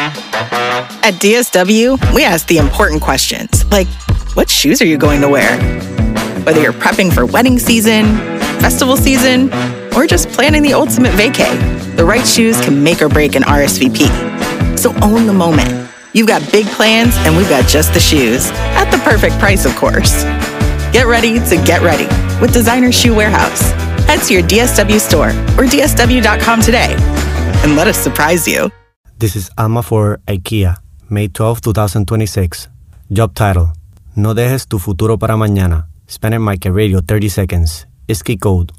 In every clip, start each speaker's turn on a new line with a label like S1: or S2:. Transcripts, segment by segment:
S1: At DSW, we ask the important questions, like, what shoes are you going to wear? Whether you're prepping for wedding season, festival season, or just planning the ultimate vacay, the right shoes can make or break an RSVP. So own the moment. You've got big plans, and we've got just the shoes. At the perfect price, of course. Get ready to get ready with Designer Shoe Warehouse. Head to your DSW store or dsw.com today and let us surprise you.
S2: This is Alma for IKEA, May 12, 2026. Job title: No dejes tu futuro para mañana. Spanish Mic Radio 30 seconds. ISKI code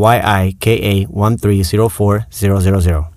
S2: YIKA1304000.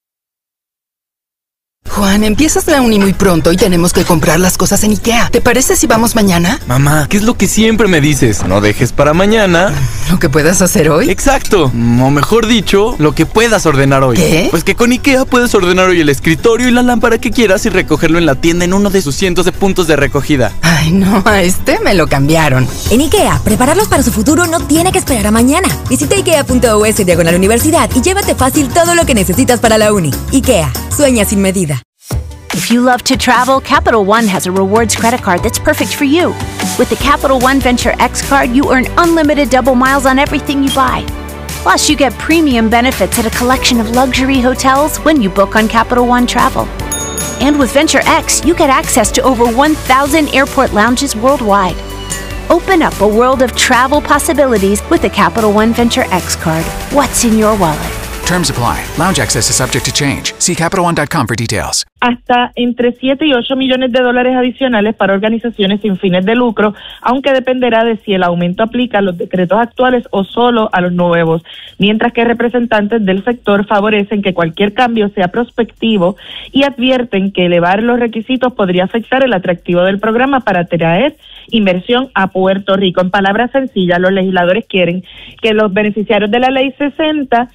S3: Juan, empiezas la uni muy pronto y tenemos que comprar las cosas en IKEA. ¿Te parece si vamos mañana?
S4: Mamá, ¿qué es lo que siempre me dices? No dejes para mañana
S3: ¿Lo que puedas hacer hoy?
S4: Exacto, o mejor dicho, lo que puedas ordenar hoy.
S3: ¿Qué?
S4: Pues que con IKEA puedes ordenar hoy el escritorio y la lámpara que quieras y recogerlo en la tienda en uno de sus cientos de puntos de recogida.
S3: Ay, no, a este me lo cambiaron.
S5: En IKEA, prepararlos para su futuro no tiene que esperar a mañana. Visita IKEA.us/universidad y llévate fácil todo lo que necesitas para la uni. IKEA, sueña sin medida.
S6: If you love to travel, Capital One has a rewards credit card that's perfect for you. With the Capital One Venture X card, you earn unlimited double miles on everything you buy. Plus, you get premium benefits at a collection of luxury hotels when you book on Capital One Travel. And with Venture X, you get access to over 1,000 airport lounges worldwide. Open up a world of travel possibilities with the Capital One Venture X card. What's in your wallet?
S7: Terms apply. Lounge access is subject to change. See CapitalOne.com for details.
S8: Hasta entre 7 y 8 millones de dólares adicionales para organizaciones sin fines de lucro, aunque dependerá de si el aumento aplica a los decretos actuales o solo a los nuevos, mientras que representantes del sector favorecen que cualquier cambio sea prospectivo y advierten que elevar los requisitos podría afectar el atractivo del programa para atraer inversión a Puerto Rico. En palabras sencillas, los legisladores quieren que los beneficiarios de la Ley 60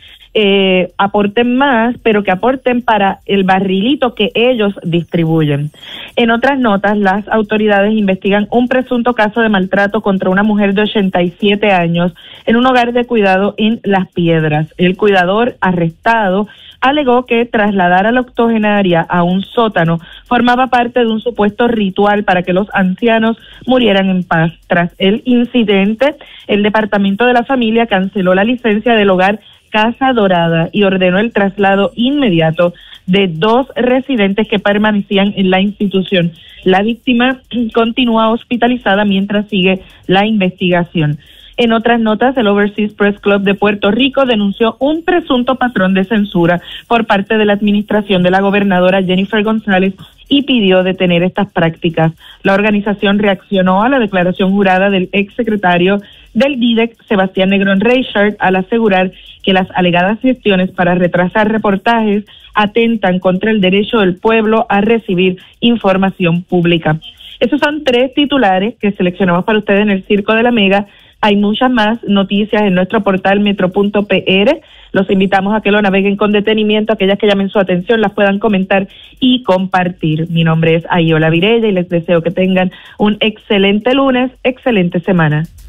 S8: aporten más, pero que aporten para el barrilito que ellos distribuyen. En otras notas, las autoridades investigan un presunto caso de maltrato contra una mujer de 87 años en un hogar de cuidado en Las Piedras. El cuidador arrestado alegó que trasladar a la octogenaria a un sótano formaba parte de un supuesto ritual para que los ancianos murieran en paz. Tras el incidente, el Departamento de la Familia canceló la licencia del hogar Casa Dorada y ordenó el traslado inmediato de 2 residentes que permanecían en la institución. La víctima continúa hospitalizada mientras sigue la investigación. En otras notas, el Overseas Press Club de Puerto Rico denunció un presunto patrón de censura por parte de la administración de la gobernadora Jennifer González y pidió detener estas prácticas. La organización reaccionó a la declaración jurada del exsecretario del DIDEC, Sebastián Negrón Reichert, al asegurar que las alegadas gestiones para retrasar reportajes atentan contra el derecho del pueblo a recibir información pública. Esos son 3 titulares que seleccionamos para ustedes en el Circo de la Mega. Hay muchas más noticias en nuestro portal metro.pr. Los invitamos a que lo naveguen con detenimiento, aquellas que llamen su atención las puedan comentar y compartir. Mi nombre es Ayola Virella y les deseo que tengan un excelente lunes, excelente semana.